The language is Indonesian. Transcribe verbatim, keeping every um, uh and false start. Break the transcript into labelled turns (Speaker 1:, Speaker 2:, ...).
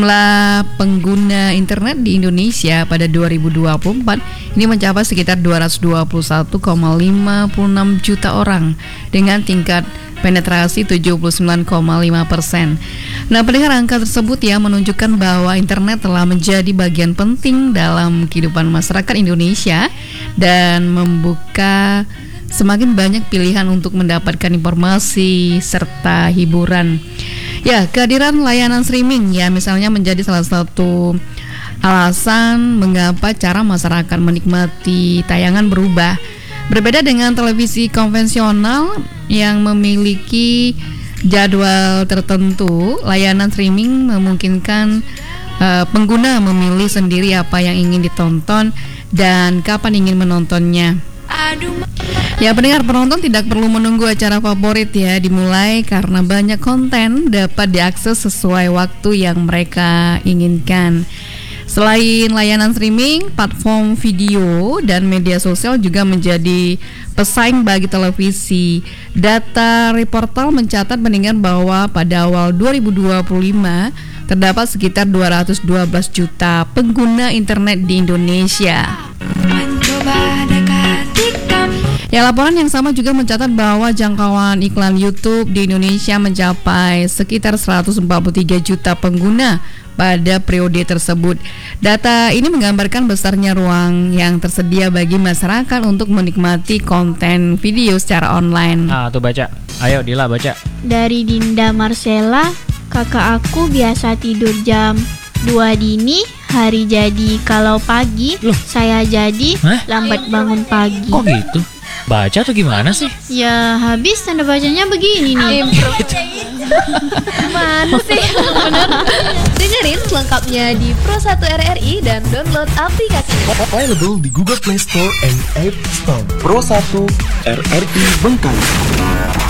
Speaker 1: Jumlah pengguna internet di Indonesia pada dua ribu dua puluh empat ini mencapai sekitar dua ratus dua puluh satu koma lima enam juta orang dengan tingkat penetrasi tujuh puluh sembilan koma lima persen. Nah, pendengar, angka tersebut ya menunjukkan bahwa internet telah menjadi bagian penting dalam kehidupan masyarakat Indonesia dan membuka semakin banyak pilihan untuk mendapatkan informasi serta hiburan. Ya, kehadiran layanan streaming ya misalnya menjadi salah satu alasan mengapa cara masyarakat menikmati tayangan berubah. Berbeda dengan televisi konvensional yang memiliki jadwal tertentu, layanan streaming memungkinkan uh, pengguna memilih sendiri apa yang ingin ditonton dan kapan ingin menontonnya. Ya, pendengar, penonton tidak perlu menunggu acara favorit ya dimulai karena banyak konten dapat diakses sesuai waktu yang mereka inginkan. Selain layanan streaming, platform video dan media sosial juga menjadi pesaing bagi televisi. Data Reportal mencatat pendengar bahwa pada awal dua ribu dua puluh lima terdapat sekitar dua ratus dua belas juta pengguna internet di Indonesia. Ya, laporan yang sama juga mencatat bahwa jangkauan iklan YouTube di Indonesia mencapai sekitar seratus empat puluh tiga juta pengguna pada periode tersebut. Data ini menggambarkan besarnya ruang yang tersedia bagi masyarakat untuk menikmati konten video secara online.
Speaker 2: Ah, tuh baca. Ayo Dila baca.
Speaker 3: Dari Dinda Marcella, kakak aku biasa tidur jam dua dini, hari jadi kalau pagi. Loh? Saya jadi Hah? lambat bangun pagi.
Speaker 2: Kok gitu? Baca tuh gimana sih?
Speaker 3: Ya habis tanda bacanya begini nih.
Speaker 4: Mana sih? Bener. Dengerin selengkapnya di Pro satu R R I dan download aplikasinya.
Speaker 5: Available di Google Play Store and App Store. Pro satu R R I Bengkulu.